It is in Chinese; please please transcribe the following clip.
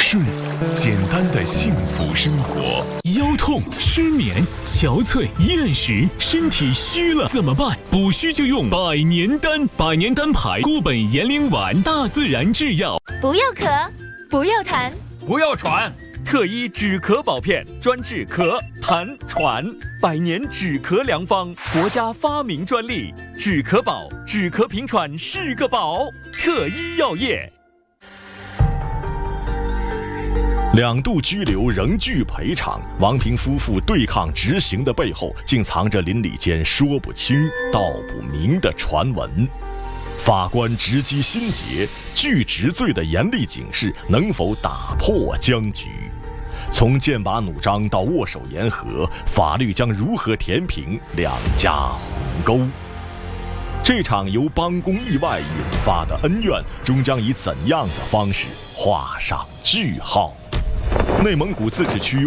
顺，简单的幸福生活。 腰痛、失眠、憔悴、厌食，身体虚了怎么办？补虚就用百年丹，百年丹牌固本延龄丸，大自然制药。 不要咳，不要痰， 不要喘。特医止咳宝片，专治咳、痰、喘，百年止咳良方，国家发明专利。止咳宝，止咳平喘是个宝。特医药业。 2度拘留仍拒赔偿，王平夫妇对抗执行的背后，竟藏着邻里间说不清道不明的传闻。法官直击心结，拒执罪的严厉警示能否打破僵局？从剑拔弩张到握手言和，法律将如何填平两家鸿沟？这场由帮工意外引发的恩怨，终将以怎样的方式画上句号？内蒙古自治区